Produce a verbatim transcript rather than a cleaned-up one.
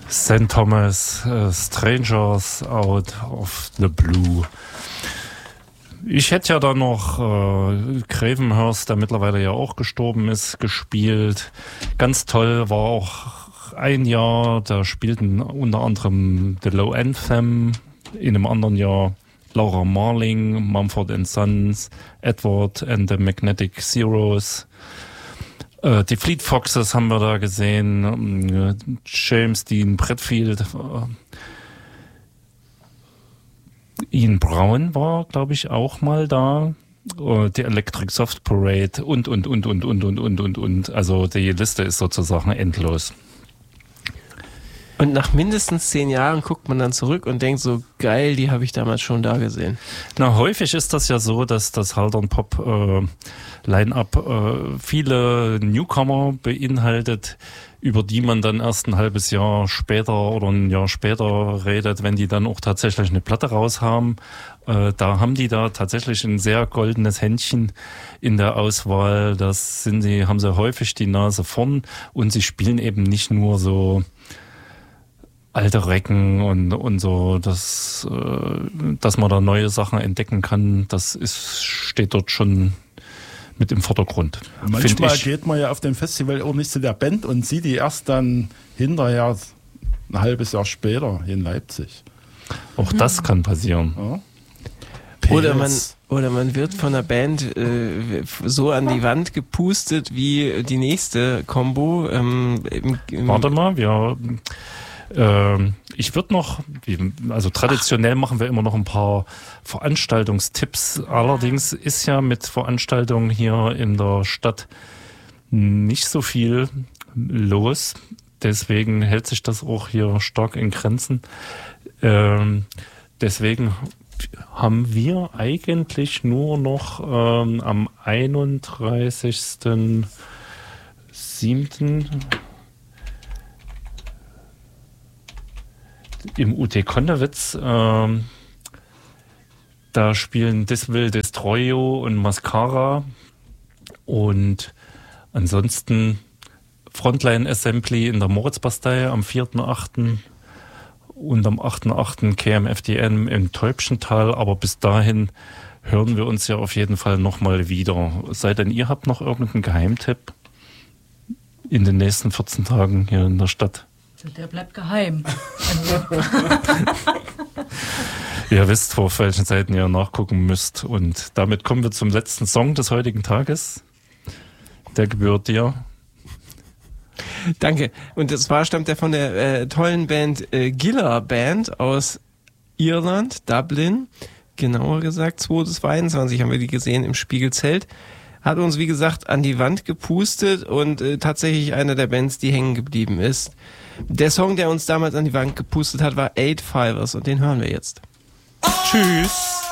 Sankt Thomas, uh, Strangers Out of the Blue. Ich hätte ja dann noch äh, Gravenhurst, der mittlerweile ja auch gestorben ist, gespielt. Ganz toll, war auch ein Jahr, da spielten unter anderem The Low Anthem, in einem anderen Jahr Laura Marling, Mumford and Sons, Edward and the Magnetic Zeros. Äh, die Fleet Foxes haben wir da gesehen, äh, James Dean Bradfield, äh, Ian Brown war, glaube ich, auch mal da. Die Electric Soft Parade und, und, und, und, und, und, und, und, und. Also die Liste ist sozusagen endlos. Und nach mindestens zehn Jahren guckt man dann zurück und denkt so, geil, die habe ich damals schon da gesehen. Na, häufig ist das ja so, dass das Haldern Pop äh, Line-Up äh, viele Newcomer beinhaltet, über die man dann erst ein halbes Jahr später oder ein Jahr später redet, wenn die dann auch tatsächlich eine Platte raus haben. Äh, da haben die da tatsächlich ein sehr goldenes Händchen in der Auswahl. Das sind sie, haben sie häufig die Nase vorn und sie spielen eben nicht nur so alte Recken und, und so, dass, äh, dass man da neue Sachen entdecken kann. Das ist, steht dort schon mit im Vordergrund. Manchmal geht man ja auf dem Festival auch nicht zu der Band und sieht die erst dann hinterher ein halbes Jahr später in Leipzig. Auch mhm. das kann passieren. Ja. Oder man, oder man wird von der Band äh, so an die Wand gepustet wie die nächste Combo. Ähm, im, im Warte mal, wir... Ich würde noch, also traditionell machen wir immer noch ein paar Veranstaltungstipps. Allerdings ist ja mit Veranstaltungen hier in der Stadt nicht so viel los. Deswegen hält sich das auch hier stark in Grenzen. Deswegen haben wir eigentlich nur noch am einunddreißigsten siebten im U T Konnewitz, ähm, da spielen This Will Destroy You und Mascara und ansonsten Frontline Assembly in der Moritzbastei am vierten achten und am achten achten K M F D M im Täubchental, aber bis dahin hören wir uns ja auf jeden Fall nochmal wieder. Sei denn, ihr habt noch irgendeinen Geheimtipp in den nächsten vierzehn Tagen hier in der Stadt? Der bleibt geheim. Ihr wisst, auf welchen Seiten ihr nachgucken müsst. Und damit kommen wir zum letzten Song des heutigen Tages. Der gebührt dir. Danke. Und zwar stammt er von der äh, tollen Band äh, Giller Band aus Irland, Dublin. Genauer gesagt, zweitausendzweiundzwanzig haben wir die gesehen im Spiegelzelt. Hat uns, wie gesagt, an die Wand gepustet und äh, tatsächlich einer der Bands, die hängen geblieben ist. Der Song, der uns damals an die Wand gepustet hat, war Eight Fivers und den hören wir jetzt. Tschüss.